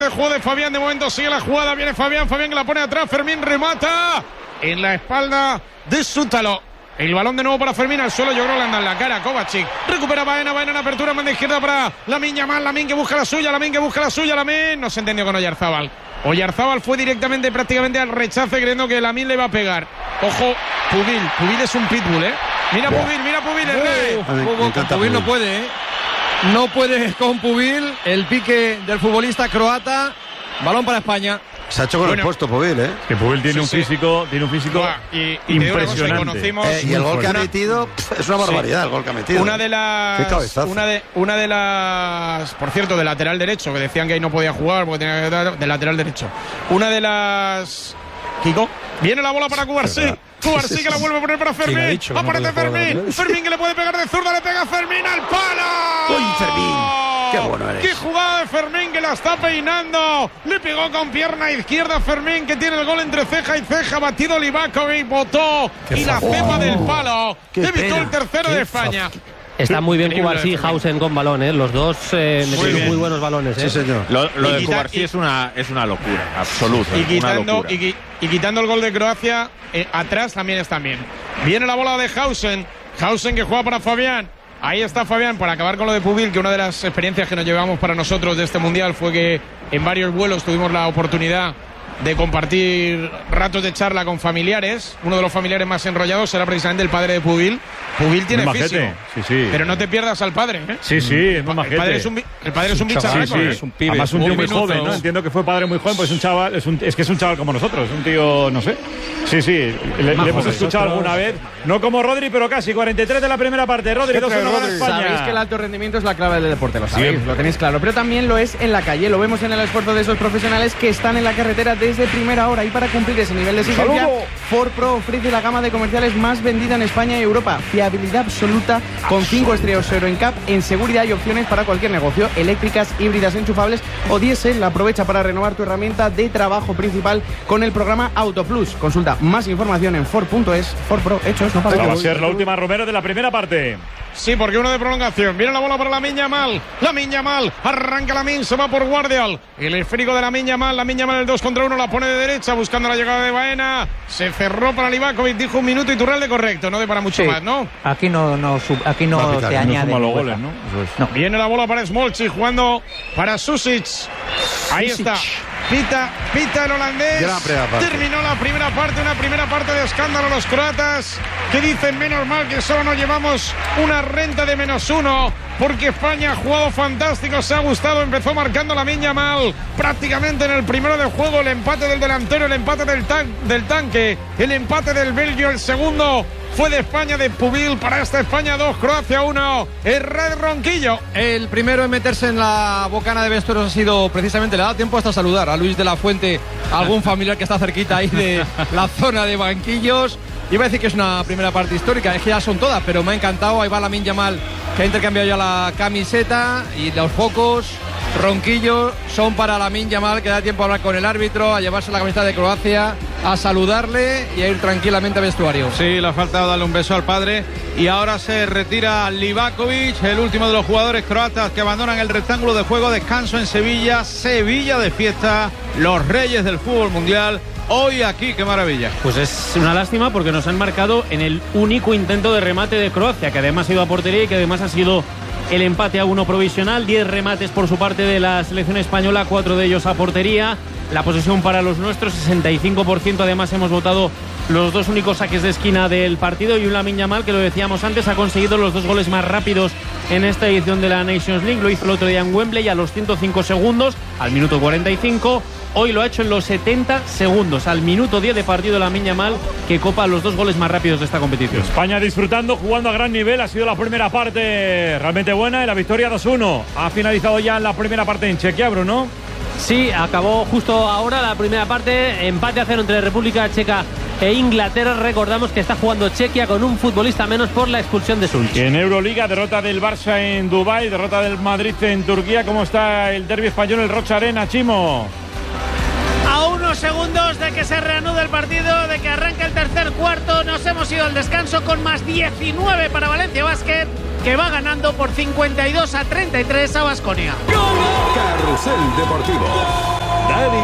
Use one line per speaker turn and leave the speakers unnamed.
El juego de Fabián, de momento sigue la jugada, viene Fabián que la pone atrás, Fermín remata en la espalda de Sútalo. El balón de nuevo para Fermín, al suelo, yo creo que le anda en la cara, Kovacic. Recupera Baena en apertura, manda izquierda para Lamine Yamal, Lamine que busca la suya, Lamine. No se entendió con Oyarzábal. Oyarzábal fue directamente, prácticamente al rechace, creyendo que Lamine le iba a pegar. Ojo, Pubil es un pitbull, Mira Pubil, el rey.
Pubil no puede, No puede con Pubil, el pique del futbolista croata. Balón para España.
Se ha hecho con el puesto Pubil,
Que Pubil tiene un físico impresionante.
Y el gol que ha metido es una barbaridad, el gol que ha metido.
Una de las, por cierto, de lateral derecho, que decían que ahí no podía jugar porque tenía que de lateral derecho. Una de las, Kiko, viene la bola para Cubarsí. Cubarsí que la vuelve a poner para Fermín. Aparece Fermín. Fermín que le puede pegar de zurda, le pega a Fermín al palo.
¡Uy, Fermín! ¡Qué bueno eres!
¡Qué jugada de Fermín que la está peinando! Le pegó con pierna izquierda a Fermín, que tiene el gol entre ceja y ceja. Batido Livakovic, botó y la cepa del palo. Evitó el tercero de España.
Está muy bien Cubarsí y Hausen con balón, Los dos metieron muy buenos balones,
Sí, señor.
Lo de Cubarsí es una locura absoluta.
Y quitando el gol de Croacia, atrás también está bien. Viene la bola de Hausen que juega para Fabián. Ahí está Fabián para acabar con lo de Pubil, que una de las experiencias que nos llevamos para nosotros de este Mundial fue que en varios vuelos tuvimos la oportunidad de compartir ratos de charla con familiares. Uno de los familiares más enrollados era precisamente el padre de Pubil. Pubil tiene físico, pero no te pierdas al padre,
Sí, es muy majete.
El padre es un bicharraco,
es un pibe. Además un tío muy joven, ¿no? Entiendo que fue padre muy joven, pues es un chaval, es que es un chaval como nosotros, un tío, no sé. Le hemos escuchado alguna vez, no como Rodri, pero casi. 43 de la primera parte, Rodri 2-1 gana España.
Sabéis que el alto rendimiento es la clave del deporte, lo sabéis, lo tenéis claro, pero también lo es en la calle, lo vemos en el esfuerzo de esos profesionales que están en la carretera desde primera hora, y para cumplir ese nivel de exigencia, Ford Pro ofrece la gama de comerciales más vendida en España y Europa. Fiabilidad absoluta con 5 estrellas Euro NCAP en seguridad y opciones para cualquier negocio, eléctricas, híbridas, enchufables o diésel. Aprovecha para renovar tu herramienta de trabajo principal con el programa Autoplus. Consulta más información en Ford.es. Ford Pro, hechos, no pasa.
Va a ser la última, Romero, de la primera parte.
Sí, porque uno de prolongación. Viene la bola para Lamine Yamal. Arranca Lamine, se va por Guardiol. El esférico de Lamine Yamal el 2 contra 1, la pone de derecha buscando la llegada de Baena. Se cerró para Livakovic, dijo un minuto Iturralde correcto, no de para mucho más, ¿no?
Aquí no te añade
los goles, ¿no?
No. Viene la bola para Smolcic jugando para Susic. Ahí está. Pita el holandés. Terminó la primera parte, una primera parte de escándalo. Los croatas que dicen menos mal que solo nos llevamos una renta de -1, porque España ha jugado fantástico, se ha gustado, empezó marcando Lamine Yamal prácticamente en el primero del juego, el empate del delantero, el empate del tanque, el empate del belgio, el segundo fue de España, de Pubil. Para esta España 2, Croacia 1, el Red Ronquillo.
El primero en meterse en la bocana de vestuarios ha sido precisamente, le da tiempo hasta saludar a Luis de la Fuente, algún familiar que está cerquita ahí de la zona de banquillos. Iba a decir que es una primera parte histórica, es que ya son todas, pero me ha encantado. Ahí va Lamine Yamal, que ha intercambiado ya la camiseta, y los focos Ronquillo son para Lamine Yamal, que da tiempo a hablar con el árbitro, a llevarse la camiseta de Croacia, a saludarle y a ir tranquilamente al vestuario.
Sí, le ha faltado darle un beso al padre. Y ahora se retira Livakovic, el último de los jugadores croatas que abandonan el rectángulo de juego. Descanso en Sevilla de fiesta, los reyes del fútbol mundial. Hoy aquí, qué maravilla.
Pues es una lástima porque nos han marcado en el único intento de remate de Croacia, que además ha ido a portería y que además ha sido el empate a 1 provisional. 10 remates por su parte de la selección española, 4 de ellos a portería. La posesión para los nuestros, 65%. Además hemos votado los 2 únicos saques de esquina del partido, y un Lamine Yamal, que lo decíamos antes, ha conseguido los 2 goles más rápidos en esta edición de la Nations League. Lo hizo el otro día en Wembley a los 105 segundos, al minuto 45. Hoy lo ha hecho en los 70 segundos, al minuto 10 de partido, Lamine Yamal, que copa los 2 goles más rápidos de esta competición.
España disfrutando, jugando a gran nivel. Ha sido la primera parte realmente buena, y la victoria 2-1. Ha finalizado ya la primera parte en Chequia, Bruno.
Sí, acabó justo ahora la primera parte, empate a 0 entre República Checa e Inglaterra. Recordamos que está jugando Chequia con un futbolista menos por la expulsión de Sulch.
En Euroliga, derrota del Barça en Dubái, derrota del Madrid en Turquía. ¿Cómo está el derbi español, el Rocha Arena, Chimo?
A unos segundos de que se reanude el partido, de que arranque el tercer cuarto, nos hemos ido al descanso con más 19 para Valencia Basket, que va ganando por 52-33 a Baskonia.
Carrusel Deportivo. Dani